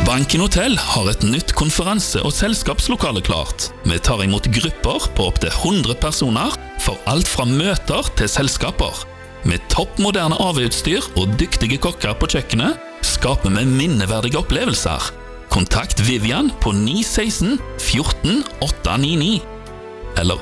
Banken Hotel har et nytt konferanse- og selskapslokale klart. Vi tar imot grupper på opp til 100 personer, for alt fra møter til selskaper. Med toppmoderne AV-utstyr og dyktige kokker på kjøkkenet, skaper vi minneverdige opplevelser. Kontakt Vivian på 916 14 899, eller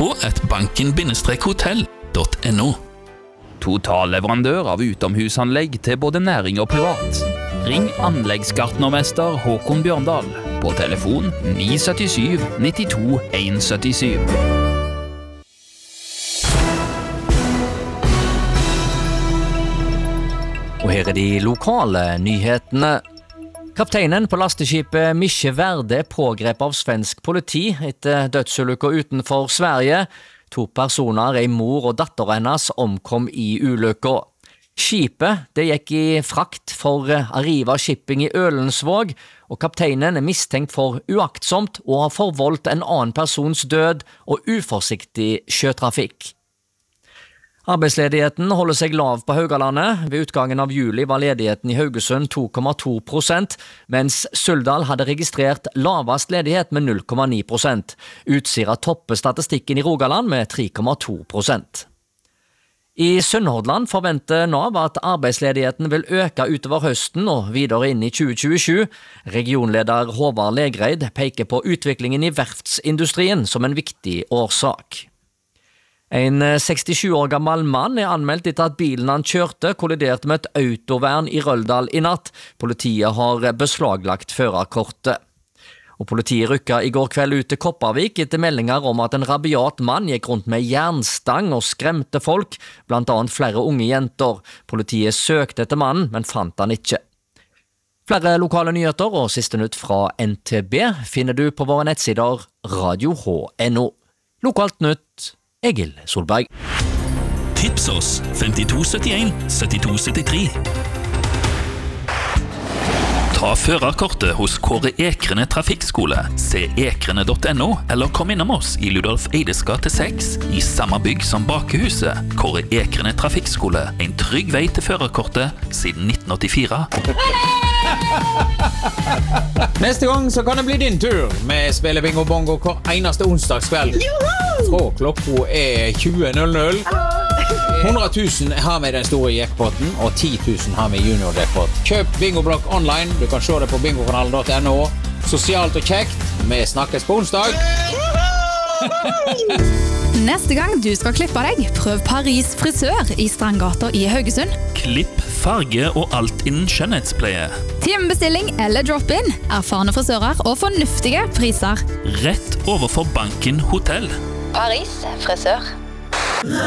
info@banken-hotell.no. Totalleverandør av utomhusanlegg til både næring og privat. Ring anleggsgartnermester Håkon Bjørndal på telefon 977 92 177. Og her er de lokale nyhetene. Kapteinen på lasteskipet Mische Verde pågrep av svensk politi etter dødsulykka utenfor Sverige. 2 personer, en mor og datter hennes, omkom i ulykka. Skipet det gikk i frakt for Arriva Shipping i Ølensvåg, og kapteinen er mistenkt for uaktsomt å ha forvoldt en annen persons død og uforsiktig sjøtrafikk. Arbeidsledigheten holder seg lav på Haugalandet. Ved utgangen av juli var ledigheten i Haugesund 2,2%, mens Suldal hadde registrert lavest ledighet med 0,9%. Utsira topper statistikken i Rogaland med 3,2%. I Sunnhordland forventer Nav at arbeidsledigheten vil øke utover høsten og videre inn i 2027. Regionleder Håvard Legreid peker på utviklingen i verftsindustrien som en viktig årsak. En 67 år gammel mann er anmeldt etter at bilen han kjørte kolliderte med et autovern i Røldal i natt. Politiet har beslaglagt førerkortet. Og politiet rykket i går kveld ut til Kopervik etter meldinger om at en rabiat mann gikk rundt med jernstang og skremte folk, blant annet flere unge jenter. Politiet søkte etter mannen, men fant han ikke. Flere lokale nyheter og siste nytt fra NTB finner du på våre nettsider radio.no. Lokalt nytt, Egil Solberg. Tips oss 5271 7273. Ta førerkortet hos Kåre Ekrene Trafikkskole. Se ekrene.no, eller kom innom oss i Ludolf Eides gate 6, i samme bygg som Bakehuset. Kåre Ekrene Trafikkskole, en trygg vei til førerkortet siden 1984. Neste gang så kan det bli din tur. Vi spiller bingo bongo hver eneste onsdagskveld. Fra klokka er 20.00. 100 000 har vi den store jackpotten, og 10 000 har vi junior-jackpot. Kjøp bingoblokk online. Du kan se det på bingokanalen.no. Sosialt og kjekt. Vi snakkes på onsdag. Neste gang du skal klippe deg, prøv Paris frisør i Strandgata i Haugesund. Klipp, farge og alt innen skjønnhetspleie. Timebestilling eller drop-in, erfarne frisører og fornuftige priser. Rett overfor Banken Hotell. Paris frisør.